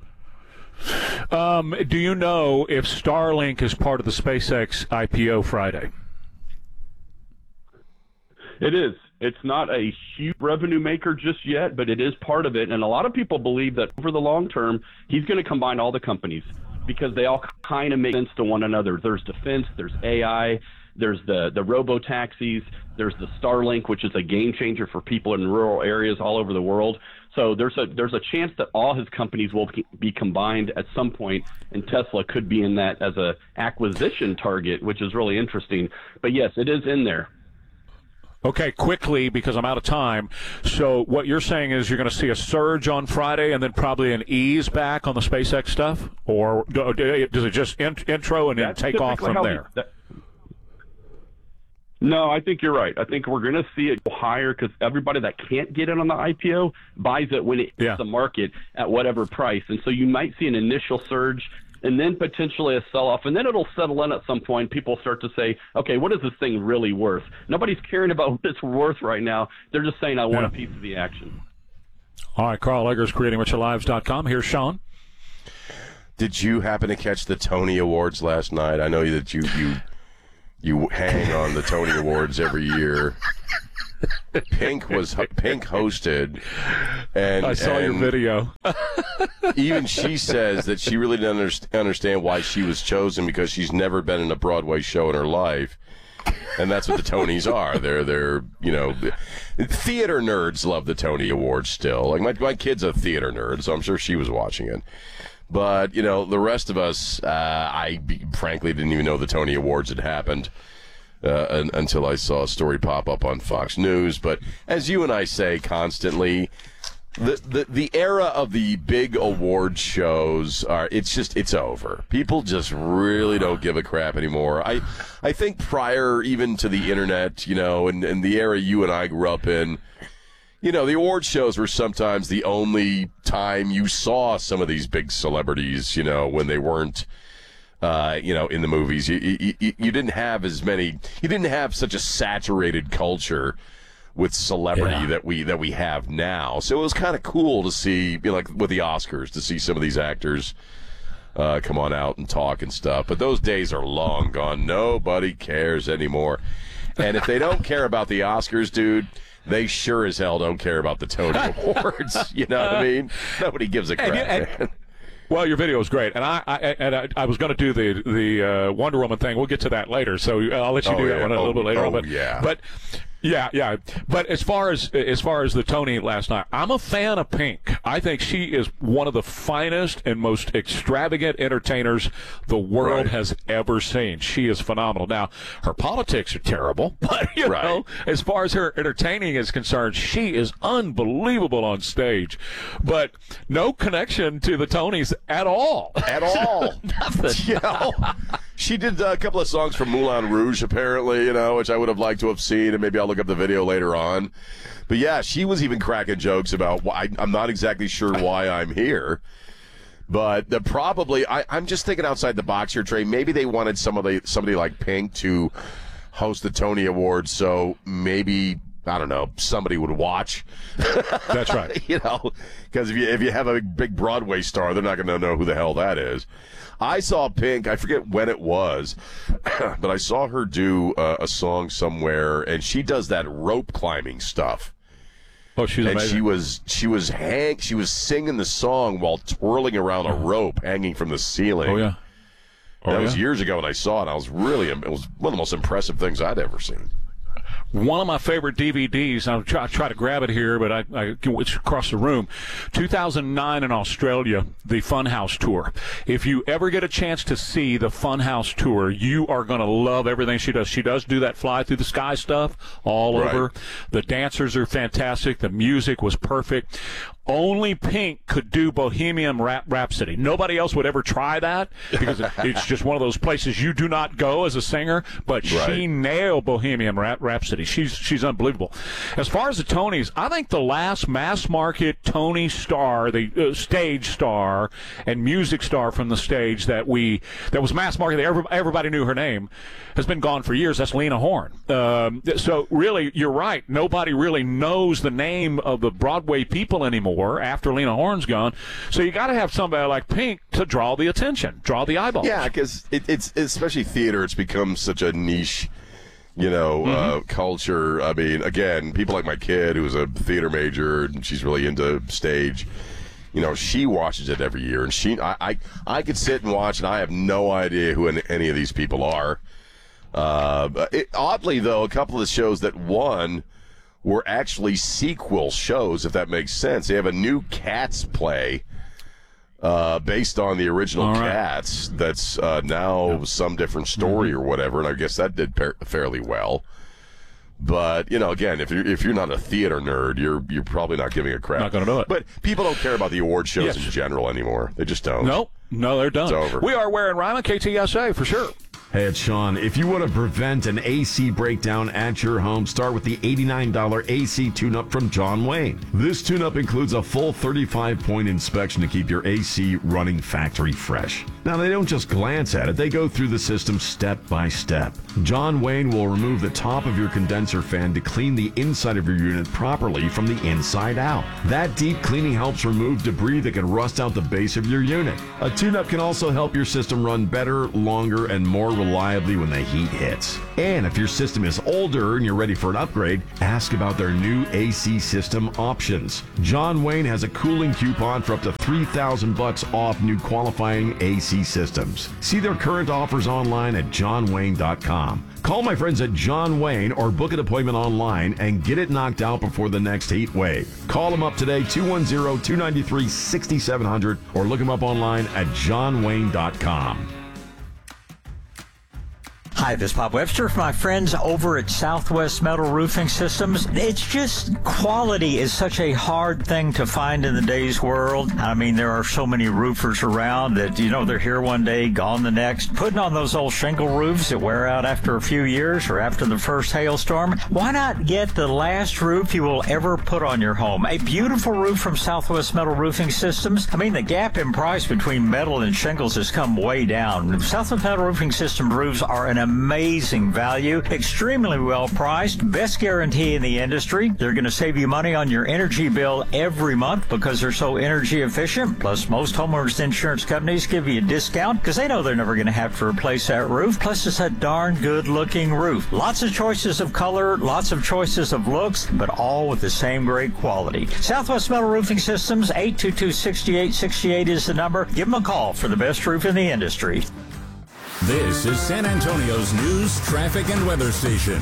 Um, do you know if Starlink is part of the SpaceX I P O Friday? It is. It's not a huge revenue maker just yet, but it is part of it. And a lot of people believe that over the long term, he's going to combine all the companies because they all kind of make sense to one another. There's defense, there's A I, there's the, the robo-taxis, there's the Starlink, which is a game changer for people in rural areas all over the world. So there's a there's a chance that all his companies will be combined at some point, and Tesla could be in that as a acquisition target, which is really interesting. But yes, it is in there. Okay, quickly, because I'm out of time. So what you're saying is you're going to see a surge on Friday and then probably an ease back on the SpaceX stuff? Or does it just intro and then That's take off from how we- there? that- No, I think you're right. I think we're going to see it go higher because everybody that can't get in on the I P O buys it when it hits Yeah. the market at whatever price. And so you might see an initial surge and then potentially a sell-off, and then it'll settle in at some point. People start to say, okay, what is this thing really worth? Nobody's caring about what it's worth right now. They're just saying, I want Yeah. a piece of the action. All right, Carl Eggers, creating rich lives dot com. Here's Sean. Did you happen to catch the Tony Awards last night? I know that you you you hang on the Tony Awards every year. Pink was Pink hosted, and I saw and your video. even she says that she really didn't underst- understand why she was chosen because she's never been in a Broadway show in her life, and that's what the Tonys are. They're they're you know, theater nerds love the Tony Awards still. Like my my kid's a theater nerd, so I'm sure she was watching it. But you know, the rest of us, uh, I frankly didn't even know the Tony Awards had happened. Uh, un- until I saw a story pop up on Fox News. But as you and I say constantly, the, the the era of the big award shows are it's just it's over. People just really don't give a crap anymore. I I think prior even to the internet, you know, and, and the era you and I grew up in, you know, the award shows were sometimes the only time you saw some of these big celebrities, you know, when they weren't Uh, you know, in the movies, you, you you didn't have as many. You didn't have such a saturated culture with celebrity Yeah. that we that we have now. So it was kind of cool to see, you know, like with the Oscars, to see some of these actors uh, come on out and talk and stuff. But those days are long gone. Nobody cares anymore. And if they don't care about the Oscars, dude, they sure as hell don't care about the Tony Awards. You know what I mean? Nobody gives a crap. And you- and- man. Well, your video is great, and I, I and I, I was going to do the the uh, Wonder Woman thing. We'll get to that later, so I'll let you Oh, do that yeah. one a little Oh, bit later. oh, but yeah. but yeah, yeah. But as far as as far as the Tony last night, I'm a fan of Pink. I think she is one of the finest and most extravagant entertainers the world Right. has ever seen. She is phenomenal. Now, her politics are terrible, but you Right. know, as far as her entertaining is concerned, she is unbelievable on stage. But no connection to the Tonys at all. At all. Nothing. You know, she did a couple of songs from Moulin Rouge, apparently, you know, which I would have liked to have seen, and maybe I'll look up the video later on. But yeah, she was even cracking jokes about why I'm not exactly sure why I'm here. But the probably, I, I'm just thinking outside the box here, Trey. Maybe they wanted somebody, somebody like Pink to host the Tony Awards, so maybe, I don't know, somebody would watch. That's right. You know, because if you if you have a big Broadway star, they're not going to know who the hell that is. I saw Pink, I forget when it was, but I saw her do uh, a song somewhere, and she does that rope climbing stuff. Oh, she's and amazing. she was she was hang she was singing the song while twirling around a rope hanging from the ceiling. Oh yeah. Oh, that was yeah. years ago when I saw it. I was really it was one of the most impressive things I'd ever seen. One of my favorite D V Ds, I'll try, try to grab it here, but I, I it's across the room. two thousand nine in Australia, the Funhouse Tour. If you ever get a chance to see the Funhouse Tour, you are going to love everything she does. She does do that fly through the sky stuff all Right. over. The dancers are fantastic. The music was perfect. Only Pink could do Bohemian Rap- Rhapsody. Nobody else would ever try that because it- it's just one of those places you do not go as a singer, but she Right. nailed Bohemian Rap- Rhapsody. She's she's unbelievable. As far as the Tonys, I think the last mass market Tony star, the uh, stage star and music star from the stage that we that was mass market, that every, everybody knew her name, has been gone for years. That's Lena Horne. Um, so really, you're right. Nobody really knows the name of the Broadway people anymore after Lena Horne's gone. So you got to have somebody like Pink to draw the attention, draw the eyeballs. Yeah, because it, it's especially theater. It's become such a niche, you know, uh, culture. I mean, again, people like my kid, who's a theater major, and she's really into stage. You know, she watches it every year, and she, I, I, I could sit and watch, and I have no idea who any, any of these people are. Uh, it, oddly, though, a couple of the shows that won were actually sequel shows, if that makes sense. They have a new Cats play uh, based on the original right. Cats that's uh, now yeah. some different story mm-hmm. or whatever, and I guess that did par- fairly well. But, you know, again, if you're, if you're not a theater nerd, you're you're probably not giving a crap. Not going to do it. But people don't care about the award shows yes. in general anymore. They just don't. Nope. No, they're done. It's over. We are wearing Rima K T S A for sure. Hey, it's Sean. If you want to prevent an A C breakdown at your home, start with the eighty-nine dollars A C tune-up from John Wayne. This tune-up includes a full thirty-five point inspection to keep your A C running factory fresh. Now, they don't just glance at it. They go through the system step by step. John Wayne will remove the top of your condenser fan to clean the inside of your unit properly from the inside out. That deep cleaning helps remove debris that can rust out the base of your unit. A tune-up can also help your system run better, longer, and more reliably when the heat hits. And if your system is older and you're ready for an upgrade, ask about their new A C system options. John Wayne has a cooling coupon for up to three thousand bucks off new qualifying A C systems. See their current offers online at john wayne dot com. Call my friends at John Wayne or book an appointment online and get it knocked out before the next heat wave. Call them up today, two one zero, two nine three, six seven zero zero, or look them up online at john wayne dot com. Hi, this is Bob Webster for my friends over at Southwest Metal Roofing Systems. It's just quality is such a hard thing to find in the day's world. I mean, there are so many roofers around that, you know, they're here one day, gone the next. Putting on those old shingle roofs that wear out after a few years or after the first hailstorm. Why not get the last roof you will ever put on your home? A beautiful roof from Southwest Metal Roofing Systems. I mean, the gap in price between metal and shingles has come way down. Southwest Metal Roofing Systems roofs are an amazing value, extremely well priced, best guarantee in the industry. They're going to save you money on your energy bill every month because they're so energy efficient. Plus, most homeowners insurance companies give you a discount because they know they're never going to have to replace that roof. Plus, it's a darn good looking roof. Lots of choices of color, lots of choices of looks, but all with the same great quality. Southwest Metal Roofing Systems, eight two two, six eight six eight is the number. Give them a call for the best roof in the industry. This is San Antonio's news, traffic, and weather station.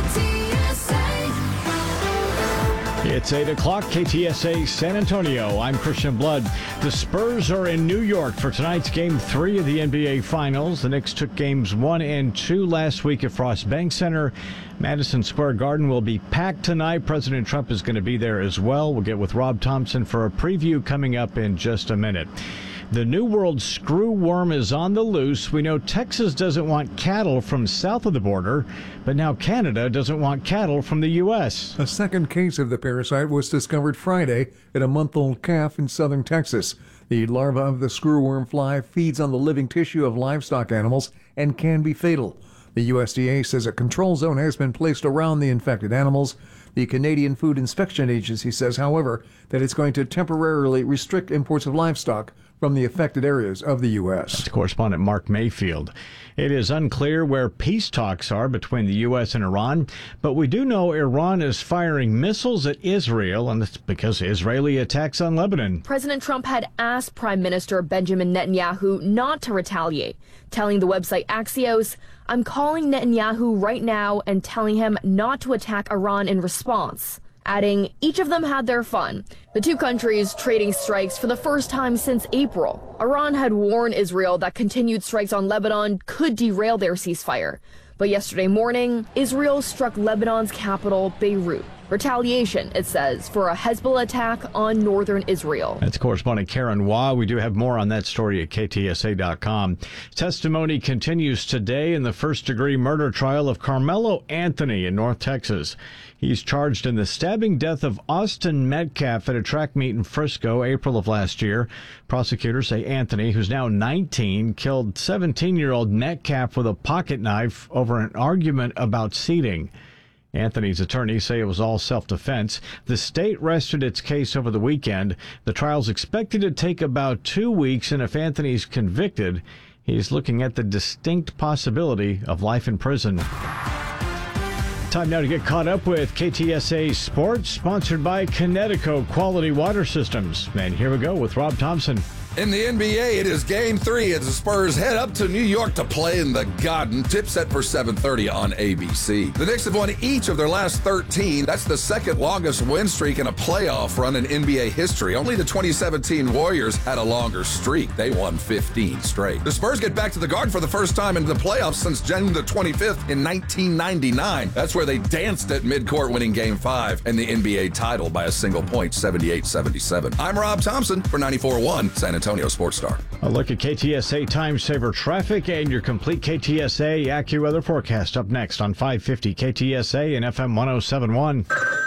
It's eight o'clock, K T S A San Antonio. I'm Christian Blood. The Spurs are in New York for tonight's Game three of the N B A Finals. The Knicks took Games one and two last week at Frost Bank Center. Madison Square Garden will be packed tonight. President Trump is going to be there as well. We'll get with Rob Thompson for a preview coming up in just a minute. The New World screw worm is on the loose. We know Texas doesn't want cattle from south of the border, but now Canada doesn't want cattle from the U S. A second case of the parasite was discovered Friday in a month-old calf in southern Texas. The larva of the screwworm fly feeds on the living tissue of livestock animals and can be fatal. The U S D A says a control zone has been placed around the infected animals. The Canadian Food Inspection Agency says, however, that it's going to temporarily restrict imports of livestock from the affected areas of the U S. That's correspondent Mark Mayfield. It is unclear where peace talks are between the U S and Iran, but we do know Iran is firing missiles at Israel, and it's because of Israeli attacks on Lebanon. President Trump had asked Prime Minister Benjamin Netanyahu not to retaliate, telling the website Axios, "I'm calling Netanyahu right now and telling him not to attack Iran in response," adding, "Each of them had their fun." The two countries trading strikes for the first time since April. Iran had warned Israel that continued strikes on Lebanon could derail their ceasefire. But yesterday morning, Israel struck Lebanon's capital, Beirut. Retaliation, it says, for a Hezbollah attack on northern Israel. That's correspondent Karen Waugh. We do have more on that story at K T S A dot com. Testimony continues today in the first-degree murder trial of Carmelo Anthony in North Texas. He's charged in the stabbing death of Austin Metcalf at a track meet in Frisco, April of last year. Prosecutors say Anthony, who's now nineteen, killed seventeen-year-old Metcalf with a pocket knife over an argument about seating. Anthony's attorneys say it was all self-defense. The state rested its case over the weekend. The trial's expected to take about two weeks, and if Anthony's convicted, he's looking at the distinct possibility of life in prison. Time now to get caught up with K T S A Sports, sponsored by Connecticut Quality Water Systems. And here we go with Rob Thompson. In the N B A, it is Game three as the Spurs head up to New York to play in the Garden. Tip set for seven thirty on A B C. The Knicks have won each of their last thirteen. That's the second longest win streak in a playoff run in N B A history. Only the twenty seventeen Warriors had a longer streak. They won fifteen straight. The Spurs get back to the Garden for the first time in the playoffs since June the twenty-fifth in nineteen ninety-nine. That's where they danced at midcourt, winning Game five and the N B A title by a single point, seventy-eight seventy-seven. I'm Rob Thompson for ninety-four point one San Antonio Sports Star. A look at K T S A Time Saver traffic and your complete K T S A AccuWeather forecast up next on five fifty K T S A and F M one oh seven point one.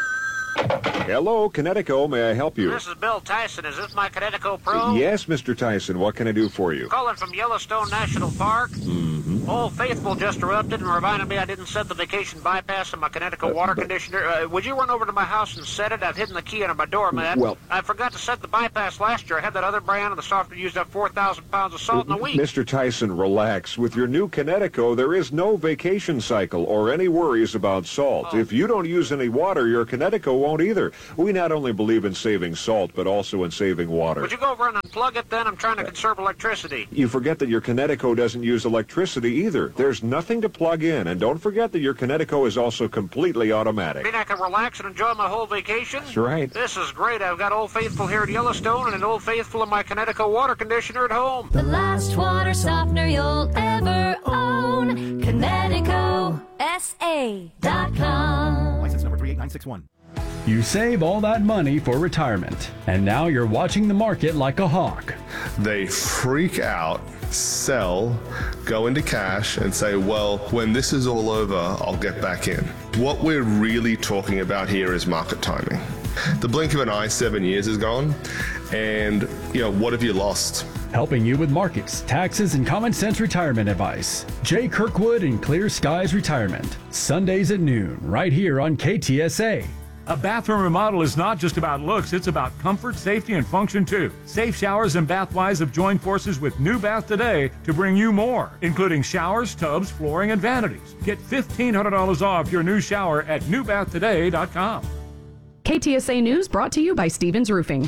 Hello, Connecticut. May I help you? This is Bill Tyson. Is this my Connecticut Pro? Yes, Mister Tyson. What can I do for you? Calling from Yellowstone National Park. Mm-hmm. Old Faithful just erupted and reminded me I didn't set the vacation bypass on my Connecticut Uh, water but- conditioner. Uh, would you run over to my house and set it? I've hidden the key under my doormat. Well- I forgot to set the bypass last year. I had that other brand, and the software used up four thousand pounds of salt in a week. Mister Tyson, relax. With your new Connecticut, there is no vacation cycle or any worries about salt. Oh. If you don't use any water, your Connecticut won't either. We not only believe in saving salt, but also in saving water. Would you go over and unplug it then? I'm trying to conserve electricity. You forget that your Connecticut doesn't use electricity either. There's nothing to plug in. And don't forget that your Connecticut is also completely automatic. Mean I can relax and enjoy my whole vacation? That's right. This is great. I've got Old Faithful here at Yellowstone and an Old Faithful in my Connecticut water conditioner at home. The last water softener you'll ever own. Connecticut S A dot com. License number three eight nine six one. You save all that money for retirement, and now you're watching the market like a hawk. They freak out, sell, go into cash, and say, well, when this is all over, I'll get back in. What we're really talking about here is market timing. The blink of an eye, seven years is gone, and, you know, what have you lost? Helping you with markets, taxes, and common sense retirement advice. Jay Kirkwood and Clear Skies Retirement. Sundays at noon, right here on K T S A. A bathroom remodel is not just about looks, it's about comfort, safety, and function too. Safe Showers and Bathwise have joined forces with New Bath Today to bring you more, including showers, tubs, flooring, and vanities. Get fifteen hundred dollars off your new shower at new bath today dot com. K T S A News brought to you by Stevens Roofing.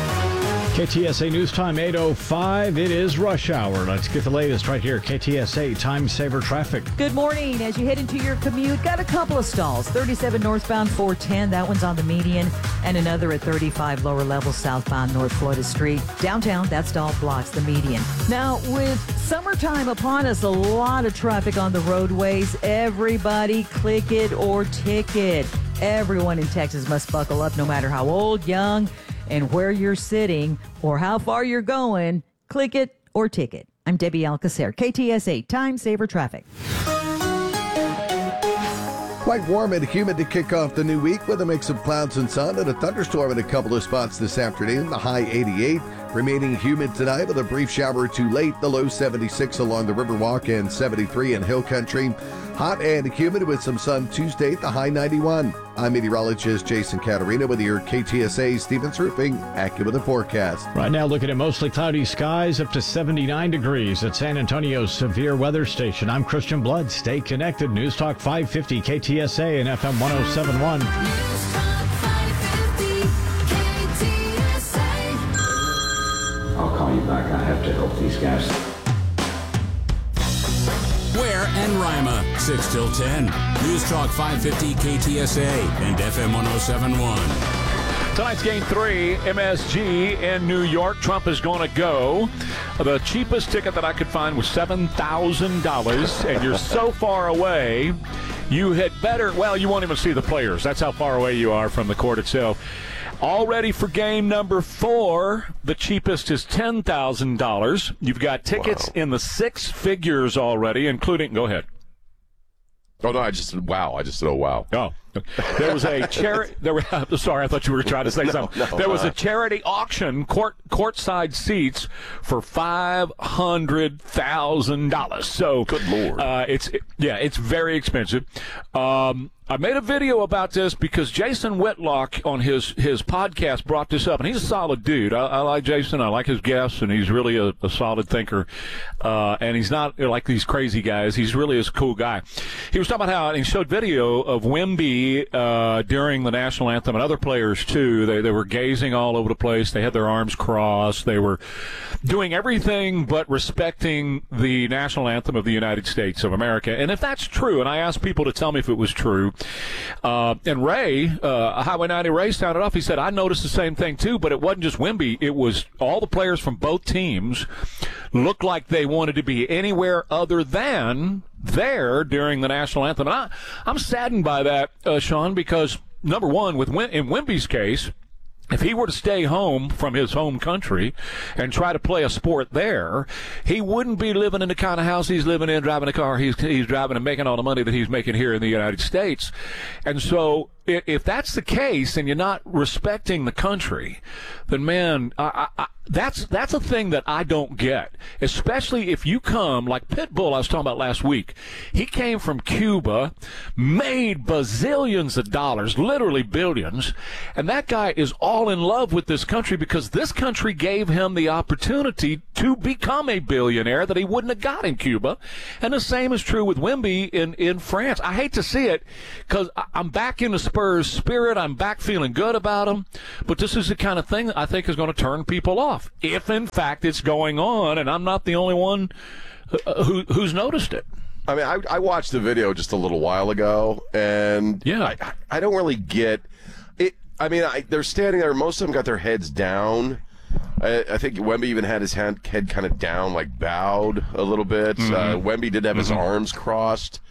K T S A News Time eight oh five. It is rush hour. Let's get the latest right here. K T S A Time Saver traffic. Good morning. As you head into your commute, got a couple of stalls. thirty-seven northbound four ten, that one's on the median, and another at thirty-five lower level southbound North Florida Street. Downtown, that stall blocks the median. Now, with summertime upon us, a lot of traffic on the roadways. Everybody click it or ticket. Everyone in Texas must buckle up no matter how old, young, and where you're sitting or how far you're going. Click it or ticket. I'm Debbie Alcacer, K T S A Time Saver Traffic. Quite warm and humid to kick off the new week with a mix of clouds and sun and a thunderstorm in a couple of spots this afternoon. The high eighty-eight. Remaining humid tonight with a brief shower or two late. The low seventy-six along the Riverwalk and seventy-three in Hill Country. Hot and humid with some sun Tuesday, the high ninety-one. I'm meteorologist Jason Caterina with your K T S A Stevens Roofing AccuWeather forecast. Right now, looking at mostly cloudy skies up to seventy-nine degrees at San Antonio's Severe Weather Station. I'm Christian Blood. Stay connected. News Talk five fifty K T S A and F M one oh seven point one. I'll call you back. I have to help these guys. Ware and Rima, six till ten. News Talk five fifty K T S A and F M one oh seven point one. Tonight's game three, M S G in New York. Trump is going to go. The cheapest ticket that I could find was seven thousand dollars, and you're so far away, you had better, well, you won't even see the players. That's how far away you are from the court itself. All ready for game number four. The cheapest is ten thousand dollars. You've got tickets wow. in the six figures already, including, go ahead. Oh, no, I just said wow. I just said, oh, wow. Oh. There was a charity. There were. Sorry, I thought you were trying to say no, something. No, there was a charity auction, court courtside seats for five hundred thousand dollars. So, good lord, uh, it's it, yeah, it's very expensive. Um, I made a video about this because Jason Whitlock on his his podcast brought this up, and he's a solid dude. I, I like Jason. I like his guests, and he's really a, a solid thinker. Uh, and he's not like these crazy guys. He's really a cool guy. He was talking about how and he showed video of Wemby Wemby uh, during the national anthem, and other players too, they, they were gazing all over the place. They had their arms crossed. They were doing everything but respecting the national anthem of the United States of America. And if that's true, and I asked people to tell me if it was true, uh, and Ray, uh, Highway ninety Ray sounded off. He said, I noticed the same thing too, but it wasn't just Wemby. It was all the players from both teams looked like they wanted to be anywhere other than there during the national anthem. And I, I'm saddened by that, uh, Sean, because, number one, with Wim, in Wemby's case, if he were to stay home from his home country and try to play a sport there, he wouldn't be living in the kind of house he's living in, driving the car he's, he's driving, and making all the money that he's making here in the United States. And so if that's the case and you're not respecting the country, then, man, I, I, that's that's a thing that I don't get, especially if you come, like Pitbull I was talking about last week. He came from Cuba, made bazillions of dollars, literally billions, and that guy is all in love with this country because this country gave him the opportunity to become a billionaire that he wouldn't have got in Cuba. And the same is true with Wemby in, in France. I hate to see it because I'm back in the Spurs spirit. I'm back feeling good about them. But this is the kind of thing that I think is going to turn people off, if in fact it's going on, and I'm not the only one who, who's noticed it. I mean, I, I watched the video just a little while ago, and yeah, I, I don't really get it. I mean, I, they're standing there. Most of them got their heads down. I, I think Wemby even had his hand, head kind of down, like bowed a little bit. Mm-hmm. Uh, Wemby did have his mm-hmm. arms crossed.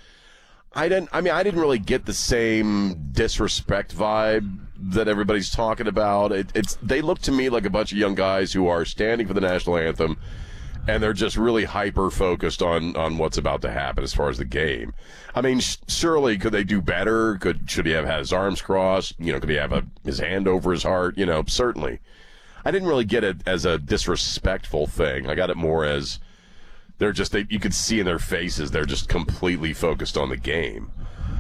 I didn't. I mean, I didn't really get the same disrespect vibe that everybody's talking about. It, it's they look to me like a bunch of young guys who are standing for the national anthem, and they're just really hyper focused on on what's about to happen as far as the game. I mean, sh- surely could they do better? Could should he have had his arms crossed? You know, could he have a, his hand over his heart? You know, certainly. I didn't really get it as a disrespectful thing. I got it more as they're just they, you could see in their faces they're just completely focused on the game.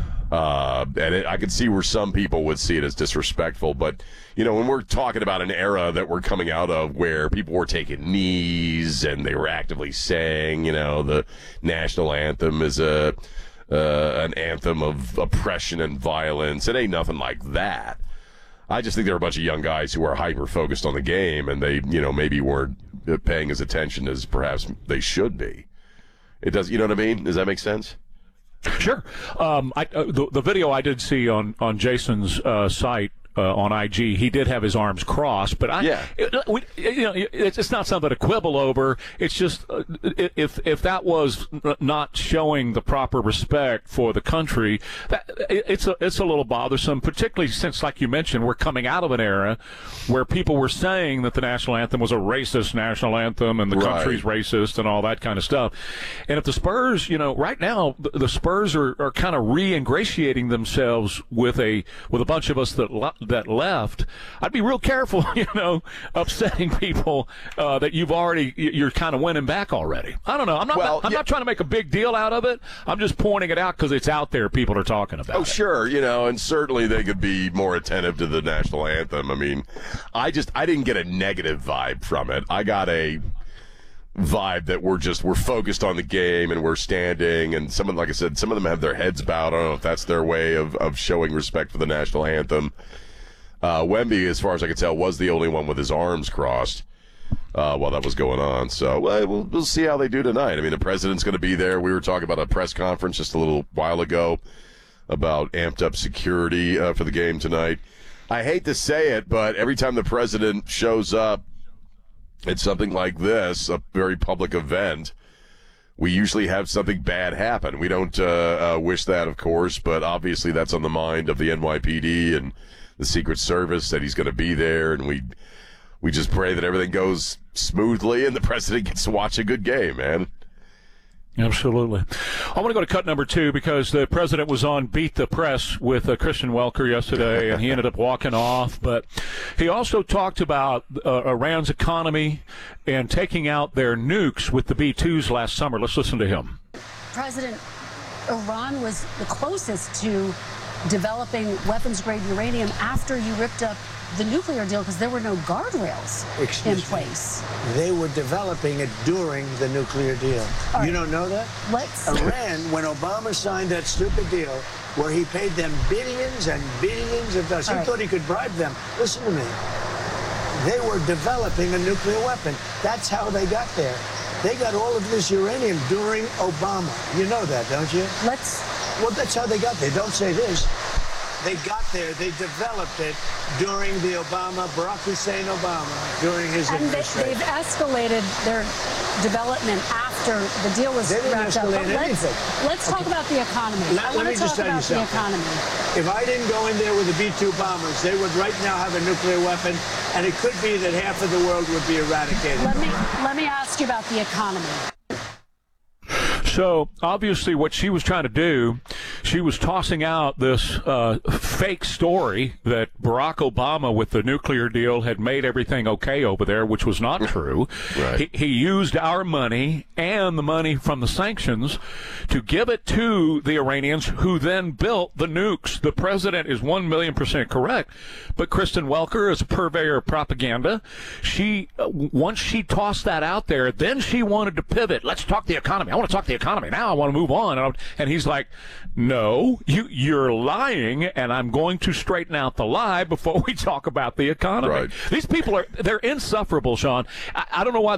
Uh, and it, I could see where some people would see it as disrespectful. But, you know, when we're talking about an era that we're coming out of where people were taking knees and they were actively saying, you know, the national anthem is a uh, an anthem of oppression and violence, it ain't nothing like that. I just think there are a bunch of young guys who are hyper-focused on the game, and they, you know, maybe weren't paying as attention as perhaps they should be. It does, you know what I mean? Does that make sense? Sure. Um, I, uh, the, the video I did see on, on Jason's uh, site uh, on I G, he did have his arms crossed, but I, yeah. it, we, you know, it's, it's not something to quibble over. It's just uh, if if that was not showing the proper respect for the country, that, it, it's a it's a little bothersome, particularly since, like you mentioned, we're coming out of an era where people were saying that the national anthem was a racist national anthem and the right. country's racist and all that kind of stuff. And if the Spurs, you know, right now the, the Spurs are, are kind of re-ingratiating themselves with a with a bunch of us that that left, I'd be real careful, you know, upsetting people uh, that you've already, you're kind of winning back already. I don't know. I'm not, well, I'm yeah. not trying to make a big deal out of it. I'm just pointing it out because it's out there. People are talking about oh, it. Oh, sure. You know, and certainly they could be more attentive to the national anthem. I mean, I just, I didn't get a negative vibe from it. I got a vibe that we're just, we're focused on the game and we're standing, and some of, like I said, some of them have their heads bowed. I don't know if that's their way of, of showing respect for the national anthem. Uh, Wemby, as far as I could tell, was the only one with his arms crossed uh, while that was going on. So well, we'll, we'll see how they do tonight. I mean, the president's going to be there. We were talking about a press conference just a little while ago about amped up security uh, for the game tonight. I hate to say it, but every time the president shows up at something like this, a very public event, we usually have something bad happen. We don't uh, uh, wish that, of course, but obviously that's on the mind of the N Y P D and the Secret Service, that he's going to be there, and we we just pray that everything goes smoothly and the president gets to watch a good game, man. Absolutely. I want to go to cut number two because the president was on Beat the Press with uh, Christian Welker yesterday, and he ended up walking off. But he also talked about uh, Iran's economy and taking out their nukes with the B twos last summer. Let's listen to him. President, Iran was the closest to developing weapons-grade uranium after you ripped up the nuclear deal because there were no guardrails Excuse in me. place. They were developing it during the nuclear deal. All right. You don't know that? Let's. Iran, when Obama signed that stupid deal where he paid them billions and billions of dollars, he All right. thought he could bribe them. Listen to me. They were developing a nuclear weapon. That's how they got there. They got all of this uranium during Obama. You know that, don't you? Let's. Well, that's how they got there. Don't say this. They got there, they developed it during the Obama, Barack Hussein Obama, during his And they, administration. they've escalated their development after the deal was They didn't wrapped up. escalate But let's, anything. let's talk Okay. about the economy. Let- I let want me to just talk tell you about the something. economy. If I didn't go in there with the B two bombers, they would right now have a nuclear weapon, and it could be that half of the world would be eradicated. Let me let me ask you about the economy. So obviously what she was trying to do, she was tossing out this uh, fake story that Barack Obama with the nuclear deal had made everything okay over there, which was not true. Right. He, he used our money and the money from the sanctions to give it to the Iranians, who then built the nukes. The president is one million percent correct, but Kristen Welker is a purveyor of propaganda. She, uh, once she tossed that out there, then she wanted to pivot. Let's talk the economy. I want to talk the economy. Now I want to move on. And, and he's like, no, you, you're lying, and I'm going to straighten out the lie before we talk about the economy. Right. These people are, they're insufferable, Sean. I, I don't know why